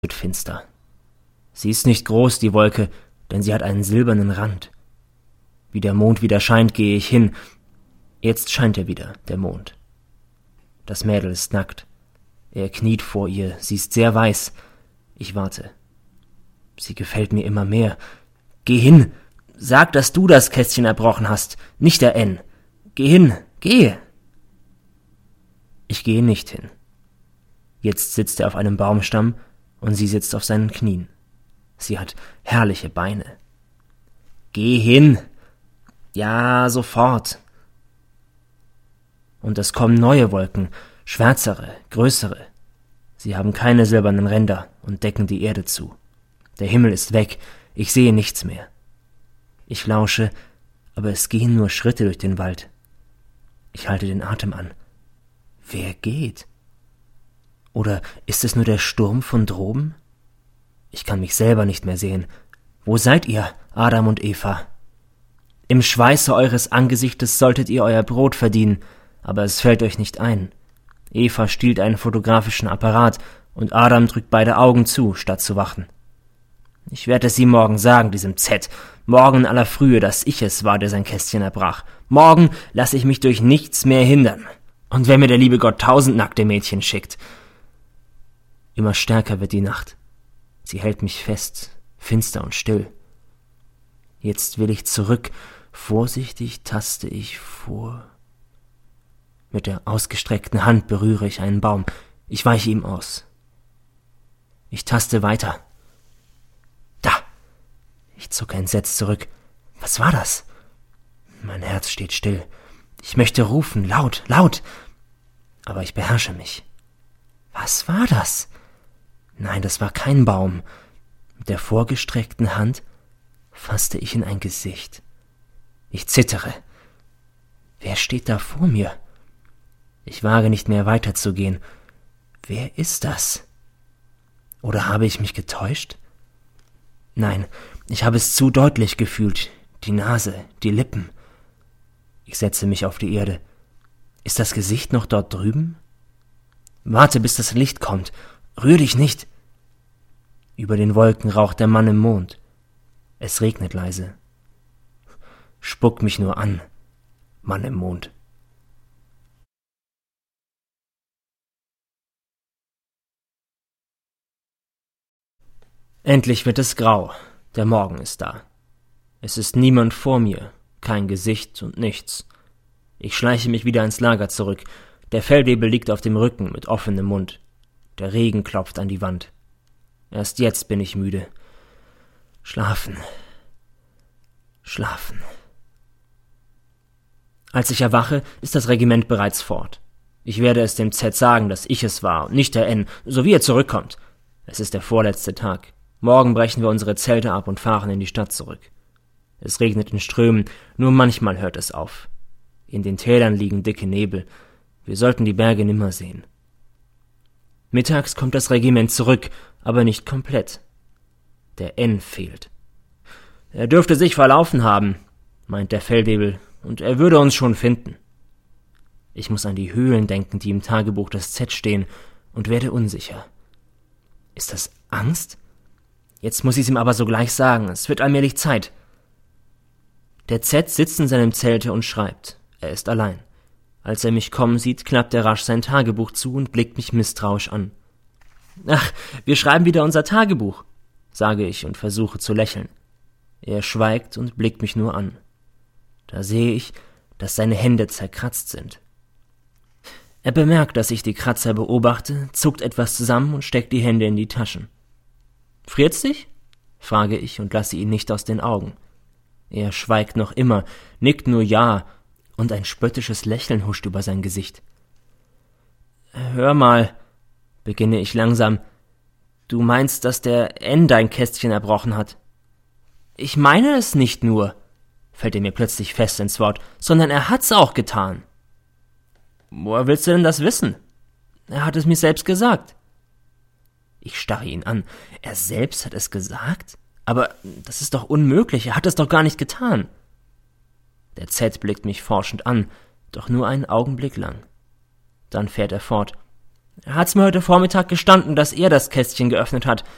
wird finster. Sie ist nicht groß, die Wolke, denn sie hat einen silbernen Rand. Wie der Mond wieder scheint, gehe ich hin. Jetzt scheint er wieder, der Mond. Das Mädel ist nackt. Er kniet vor ihr, sie ist sehr weiß. Ich warte. Sie gefällt mir immer mehr. Geh hin! Sag, dass du das Kästchen erbrochen hast, nicht der N. Geh hin, geh! Ich gehe nicht hin. Jetzt sitzt er auf einem Baumstamm und sie sitzt auf seinen Knien. Sie hat herrliche Beine. Geh hin! Ja, sofort! Und es kommen neue Wolken, schwärzere, größere. Sie haben keine silbernen Ränder und decken die Erde zu. Der Himmel ist weg, ich sehe nichts mehr. Ich lausche, aber es gehen nur Schritte durch den Wald. Ich halte den Atem an. Wer geht? Oder ist es nur der Sturm von droben? Ich kann mich selber nicht mehr sehen. Wo seid ihr, Adam und Eva? Im Schweiße eures Angesichtes solltet ihr euer Brot verdienen, aber es fällt euch nicht ein. Eva stiehlt einen fotografischen Apparat und Adam drückt beide Augen zu, statt zu wachen. Ich werde es ihm morgen sagen, diesem Z, morgen in aller Frühe, dass ich es war, der sein Kästchen erbrach. Morgen lasse ich mich durch nichts mehr hindern. Und wenn mir der liebe Gott 1000 nackte Mädchen schickt. Immer stärker wird die Nacht. Sie hält mich fest, finster und still. Jetzt will ich zurück, vorsichtig taste ich vor. Mit der ausgestreckten Hand berühre ich einen Baum. Ich weiche ihm aus. Ich taste weiter. Da! Ich zucke entsetzt zurück. Was war das? Mein Herz steht still. Ich möchte rufen, laut, laut. Aber ich beherrsche mich. Was war das? Nein, das war kein Baum. Mit der vorgestreckten Hand fasste ich in ein Gesicht. Ich zittere. Wer steht da vor mir? Ich wage nicht mehr weiterzugehen. Wer ist das? Oder habe ich mich getäuscht? Nein, ich habe es zu deutlich gefühlt. Die Nase, die Lippen. Ich setze mich auf die Erde. Ist das Gesicht noch dort drüben? Warte, bis das Licht kommt. Rühr dich nicht. Über den Wolken raucht der Mann im Mond. Es regnet leise. Spuck mich nur an, Mann im Mond. Endlich wird es grau. Der Morgen ist da. Es ist niemand vor mir, kein Gesicht und nichts. Ich schleiche mich wieder ins Lager zurück. Der Feldwebel liegt auf dem Rücken mit offenem Mund. Der Regen klopft an die Wand. Erst jetzt bin ich müde. Schlafen. Schlafen. Als ich erwache, ist das Regiment bereits fort. Ich werde es dem Z sagen, dass ich es war und nicht der N, so wie er zurückkommt. Es ist der vorletzte Tag. Morgen brechen wir unsere Zelte ab und fahren in die Stadt zurück. Es regnet in Strömen, nur manchmal hört es auf. In den Tälern liegen dicke Nebel. Wir sollten die Berge nimmer sehen. Mittags kommt das Regiment zurück, aber nicht komplett. Der N fehlt. Er dürfte sich verlaufen haben, meint der Feldwebel, und er würde uns schon finden. Ich muss an die Höhlen denken, die im Tagebuch des Z stehen, und werde unsicher. Ist das Angst? Jetzt muss ich es ihm aber sogleich sagen, es wird allmählich Zeit. Der Z sitzt in seinem Zelte und schreibt. Er ist allein. Als er mich kommen sieht, klappt er rasch sein Tagebuch zu und blickt mich misstrauisch an. »Ach, wir schreiben wieder unser Tagebuch«, sage ich und versuche zu lächeln. Er schweigt und blickt mich nur an. Da sehe ich, dass seine Hände zerkratzt sind. Er bemerkt, dass ich die Kratzer beobachte, zuckt etwas zusammen und steckt die Hände in die Taschen. »Friert's dich?« frage ich und lasse ihn nicht aus den Augen. Er schweigt noch immer, nickt nur ja, und ein spöttisches Lächeln huscht über sein Gesicht. »Hör mal«, beginne ich langsam, »du meinst, dass der N dein Kästchen erbrochen hat?« »Ich meine es nicht nur«, fällt er mir plötzlich fest ins Wort, »sondern er hat's auch getan.« »Woher willst du denn das wissen?« »Er hat es mir selbst gesagt.« Ich starre ihn an. Er selbst hat es gesagt? Aber das ist doch unmöglich, er hat es doch gar nicht getan. Der Z blickt mich forschend an, doch nur einen Augenblick lang. Dann fährt er fort. Er hat's mir heute Vormittag gestanden, dass er das Kästchen geöffnet hat.